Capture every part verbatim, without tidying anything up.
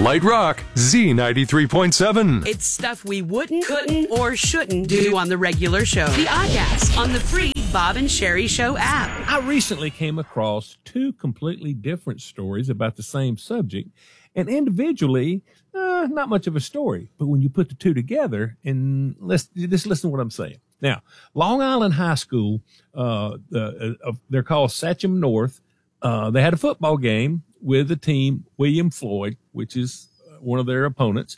Light Rock, Z ninety-three point seven. It's stuff we wouldn't, couldn't, or shouldn't do on the regular show. The Oddcast on the free Bob and Sherry Show app. I recently came across two completely different stories about the same subject, and individually, uh, not much of a story. But when you put the two together, and let's just listen to what I'm saying. Now, Long Island High School, uh, uh, uh they're called Sachem North. Uh, they had a football game with the team William Floyd, which is one of their opponents.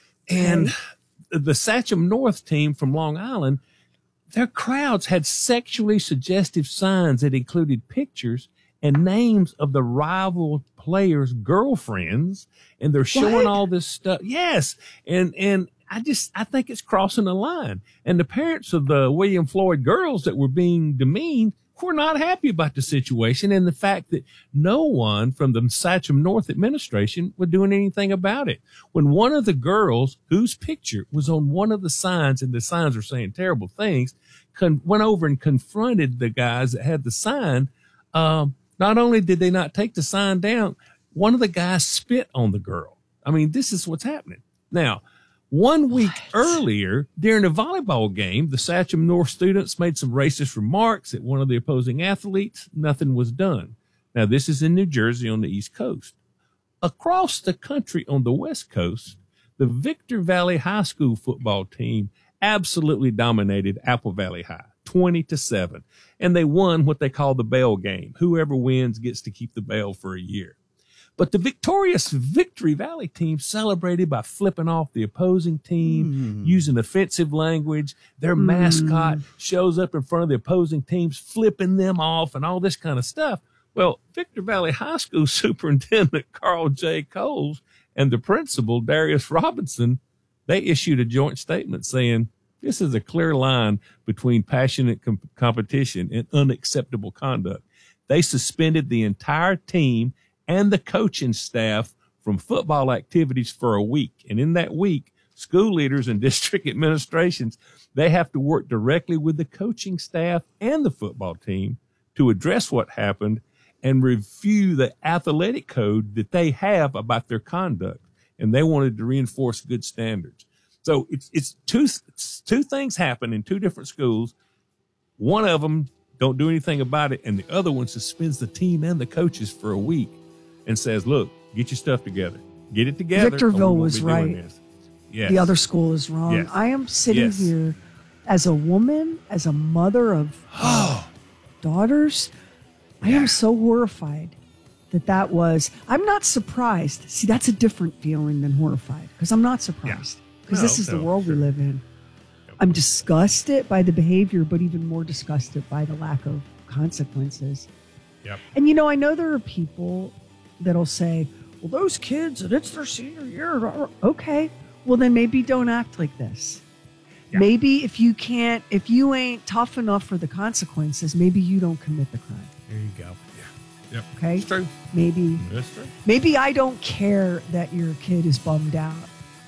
And the Sachem North team from Long Island, their crowds had sexually suggestive signs that included pictures and names of the rival players' girlfriends. And they're showing what? all this stuff. Yes. And, and I just, I think it's crossing the line. And the parents of the William Floyd girls that were being demeaned were not happy about the situation and the fact that no one from the Sachem North administration was doing anything about it. When one of the girls whose picture was on one of the signs, and the signs were saying terrible things, con- went over and confronted the guys that had the sign. Um, not only did they not take the sign down, one of the guys spit on the girl. I mean, this is what's happening. Now, One week what? earlier, during a volleyball game, the Sachem North students made some racist remarks at one of the opposing athletes. Nothing was done. Now, this is in New Jersey on the East Coast. Across the country on the West Coast, the Victor Valley High School football team absolutely dominated Apple Valley High, twenty to seven. And they won what they call the Bell game. Whoever wins gets to keep the bell for a year. But the victorious Victory Valley team celebrated by flipping off the opposing team, mm. using offensive language. Their mm. mascot shows up in front of the opposing teams, flipping them off and all this kind of stuff. Well, Victor Valley High School Superintendent Carl J. Coles and the principal, Darius Robinson, they issued a joint statement saying, this is a clear line between passionate com- competition and unacceptable conduct. They suspended the entire team and the coaching staff from football activities for a week. And in that week, school leaders and district administrations, they have to work directly with the coaching staff and the football team to address what happened and review the athletic code that they have about their conduct. And they wanted to reinforce good standards. So it's, it's two, it's two things happen in two different schools. One of them don't do anything about it, and the other one suspends the team and the coaches for a week and says, look, get your stuff together. Get it together. Victorville was right. Yes. The other school is wrong. Yes. I am sitting yes. here as a woman, as a mother of oh. daughters. I yeah. am so horrified that that was, I'm not surprised. See, that's a different feeling than horrified, because I'm not surprised. Because yeah. no, this is no, the world sure. we live in. Yep. I'm disgusted by the behavior, but even more disgusted by the lack of consequences. Yep. And, you know, I know there are people that'll say, well, those kids, and it's their senior year. Okay, well, then maybe don't act like this. Yeah. Maybe if you can't, if you ain't tough enough for the consequences, maybe you don't commit the crime. There you go. Yeah. Yep. Okay. That's true. Maybe. That's true. Maybe I don't care that your kid is bummed out,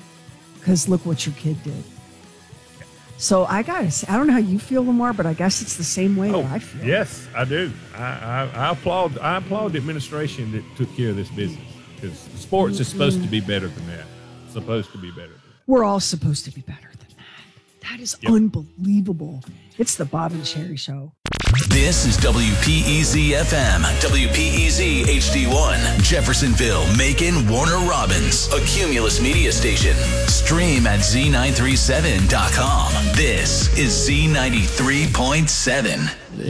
because look what your kid did. Yeah. So I gotta say, I don't know how you feel, Lamar, but I guess it's the same way oh, that I feel. Yes, I do. I, I, I applaud. I applaud the administration that took care of this business, because sports mm-hmm. is supposed to be better than that. It's supposed to be better than that. We're all supposed to be better than that. That is yep. unbelievable. It's the Bob and Sherry Show. This is W P E Z F M, W P E Z H D one, Jeffersonville, Macon, Warner Robins, a Cumulus media station. Stream at Z nine three seven dot com. This is Z ninety-three point seven.